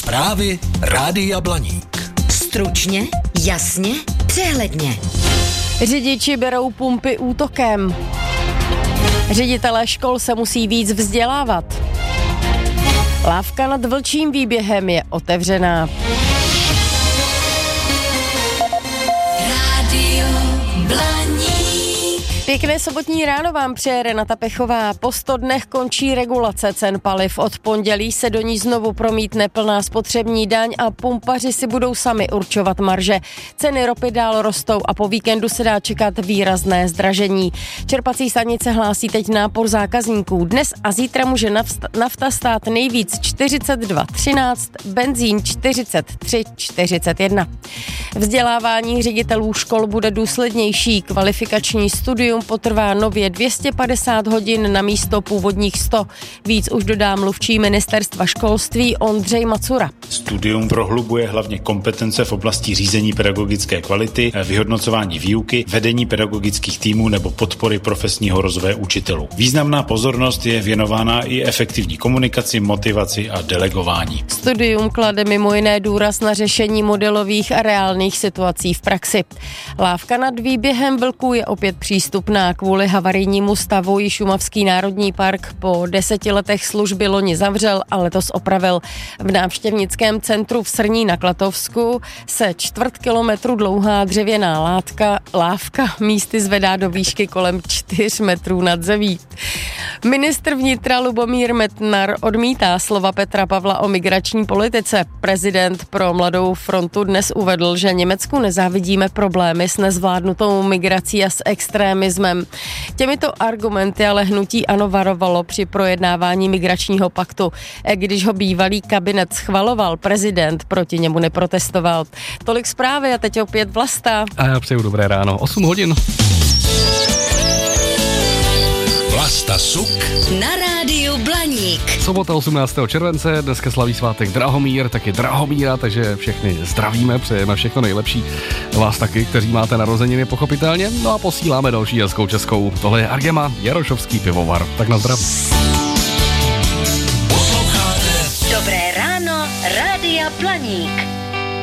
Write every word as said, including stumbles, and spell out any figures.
Zprávy Rádia Blaník. Stručně, jasně, přehledně. Řidiči berou pumpy útokem. Ředitelé škol se musí víc vzdělávat. Lávka nad Vlčím výběhem je otevřená. Rádio Blaník. Pěkné sobotní ráno vám přeje Renata Pechová. Po sto dnech končí regulace cen paliv. Od pondělí se do ní znovu promítne plná spotřební daň a pumpaři si budou sami určovat marže. Ceny ropy dál rostou a po víkendu se dá čekat výrazné zdražení. Čerpací stanice hlásí teď nápor zákazníků. Dnes a zítra může nafta stát nejvíc čtyřicet dva třináct, benzín čtyřicet tři čtyřicet jedna. Vzdělávání ředitelů škol bude důslednější. Kvalifikační studium potrvá nově dvě stě padesát hodin na místo původních sto. Víc už dodá mluvčí ministerstva školství Ondřej Macura. Studium prohlubuje hlavně kompetence v oblasti řízení pedagogické kvality, vyhodnocování výuky, vedení pedagogických týmů nebo podpory profesního rozvoje učitelů. Významná pozornost je věnována i efektivní komunikaci, motivaci a delegování. Studium klade mimo jiné důraz na řešení modelových a reálných situací v praxi. Lávka nad výběhem vlků je opět přístupná. Kvůli havarijnímu stavu ji Šumavský národní park po deseti letech služby loni zavřel a letos opravil. V návštěvnickém centru v Srní na Klatovsku se čtvrt kilometru dlouhá dřevěná látka, lávka místy zvedá do výšky kolem čtyř metrů nad zemí. Ministr vnitra Lubomír Metnar odmítá slova Petra Pavla o migrační politice. Prezident pro Mladou frontu dnes uvedl, že Německu nezávidíme problémy s nezvládnutou migrací a s extrémismem. Těmito argumenty ale hnutí ANO varovalo při projednávání migračního paktu. Když ho bývalý kabinet schvaloval, prezident proti němu neprotestoval. Tolik zprávy a teď opět Vlasta. A já přeju dobré ráno. osm hodin. Vlasta Suk Na rádiu Blaník. Sobota osmnáctého července, dneska slaví svátek Drahomír, taky Drahomíra, takže všechny zdravíme, přejeme všechno nejlepší. Vás taky, kteří máte narozeniny pochopitelně, no a posíláme další hezkou českou. Tohle je Argema, Jarošovský pivovar, tak na zdrav. Dobré ráno, Rádia Blaník.